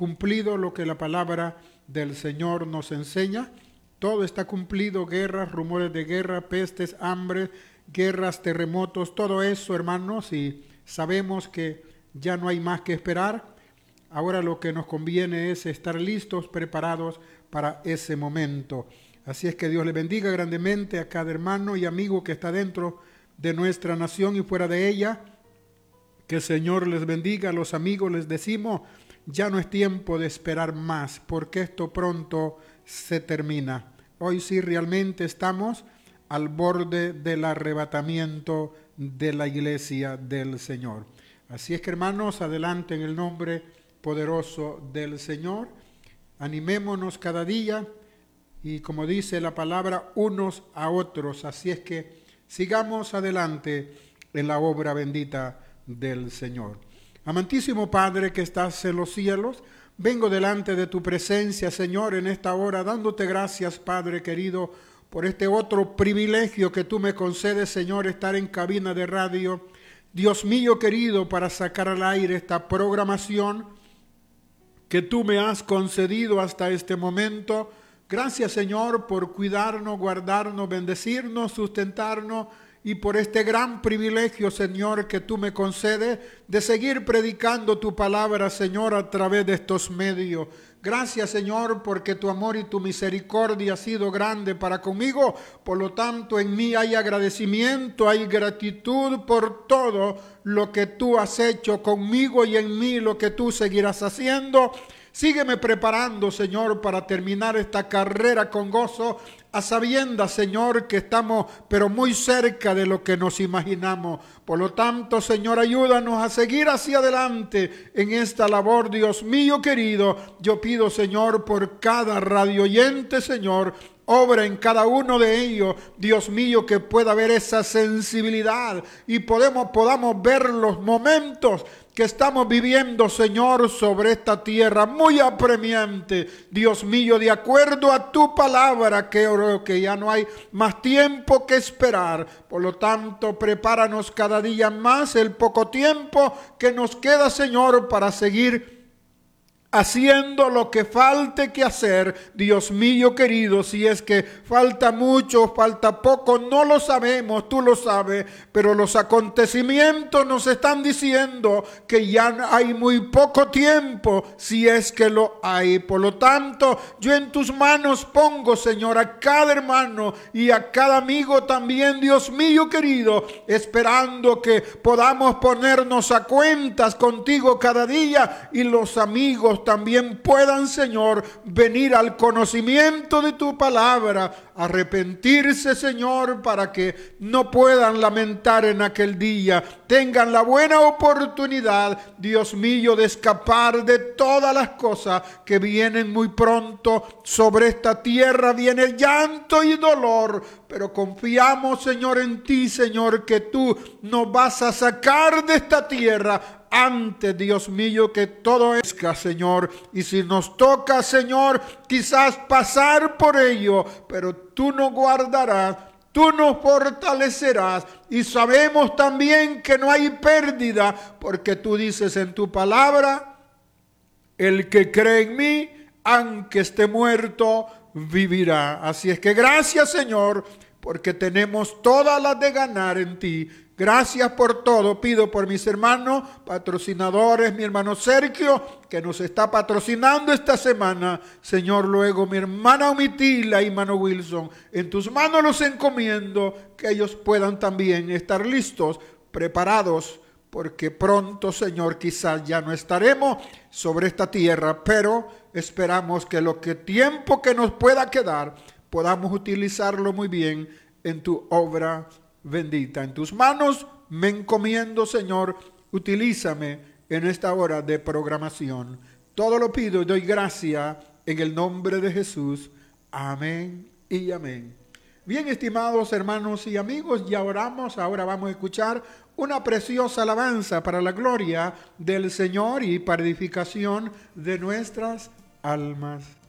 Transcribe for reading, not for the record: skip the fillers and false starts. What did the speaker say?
cumplido lo que la palabra del Señor nos enseña. Todo está cumplido: guerras, rumores de guerra, pestes, hambre, guerras, terremotos, todo eso, hermanos, y sabemos que ya no hay más que esperar. Ahora lo que nos conviene es estar listos, preparados para ese momento. Así es que Dios le bendiga grandemente a cada hermano y amigo que está dentro de nuestra nación y fuera de ella. Que el Señor les bendiga. A los amigos les decimos, ya no es tiempo de esperar más, porque esto pronto se termina. Hoy sí realmente estamos al borde del arrebatamiento de la iglesia del Señor. Así es que, hermanos, adelante en el nombre poderoso del Señor. Animémonos cada día y, como dice la palabra, unos a otros. Así es que sigamos adelante en la obra bendita del Señor. Amantísimo Padre que estás en los cielos, vengo delante de tu presencia, Señor, en esta hora, dándote gracias, Padre querido, por este otro privilegio que tú me concedes, Señor, estar en cabina de radio. Dios mío querido, para sacar al aire esta programación que tú me has concedido hasta este momento. Gracias, Señor, por cuidarnos, guardarnos, bendecirnos, sustentarnos, y por este gran privilegio, Señor, que tú me concedes de seguir predicando tu palabra, Señor, a través de estos medios. Gracias, Señor, porque tu amor y tu misericordia ha sido grande para conmigo. Por lo tanto, en mí hay agradecimiento, hay gratitud por todo lo que tú has hecho conmigo y en mí lo que tú seguirás haciendo. Sígueme preparando, Señor, para terminar esta carrera con gozo, a sabiendas, Señor, que estamos pero muy cerca de lo que nos imaginamos. Por lo tanto, Señor, ayúdanos a seguir hacia adelante en esta labor, Dios mío querido. Yo pido, Señor, por cada radio oyente, Señor, obra en cada uno de ellos, Dios mío, que pueda haber esa sensibilidad y podamos ver los momentos que estamos viviendo, Señor, sobre esta tierra muy apremiante, Dios mío, de acuerdo a tu palabra, que ya no hay más tiempo que esperar. Por lo tanto, prepáranos cada día más el poco tiempo que nos queda, Señor, para seguir haciendo lo que falte que hacer, Dios mío querido. Si es que falta mucho, falta poco, no lo sabemos, tú lo sabes, pero los acontecimientos nos están diciendo que ya hay muy poco tiempo, si es que lo hay. Por lo tanto, yo en tus manos pongo, Señor, a cada hermano y a cada amigo también, Dios mío querido, esperando que podamos ponernos a cuentas contigo cada día, y los amigos también puedan, Señor, venir al conocimiento de tu palabra, arrepentirse, Señor, para que no puedan lamentar en aquel día, tengan la buena oportunidad, Dios mío, de escapar de todas las cosas que vienen muy pronto sobre esta tierra. Viene llanto y dolor, pero confiamos, Señor, en ti, Señor, que tú nos vas a sacar de esta tierra antes, Dios mío, que todo esca, Señor. Y si nos toca, Señor, quizás pasar por ello, pero tú nos guardarás, tú nos fortalecerás, y sabemos también que no hay pérdida, porque tú dices en tu palabra: el que cree en mí, aunque esté muerto, vivirá. Así es que gracias, Señor, porque tenemos todas las de ganar en ti. Gracias por todo. Pido por mis hermanos patrocinadores, mi hermano Sergio, que nos está patrocinando esta semana. Señor, luego mi hermana Omitila y hermano Wilson, en tus manos los encomiendo, que ellos puedan también estar listos, preparados, porque pronto, Señor, quizás ya no estaremos sobre esta tierra, pero esperamos que tiempo que nos pueda quedar, podamos utilizarlo muy bien en tu obra bendita. En tus manos me encomiendo, Señor. Utilízame en esta hora de programación. Todo lo pido y doy gracias en el nombre de Jesús. Amén y amén. Bien, estimados hermanos y amigos, ya oramos. Ahora vamos a escuchar una preciosa alabanza para la gloria del Señor y para edificación de nuestras almas.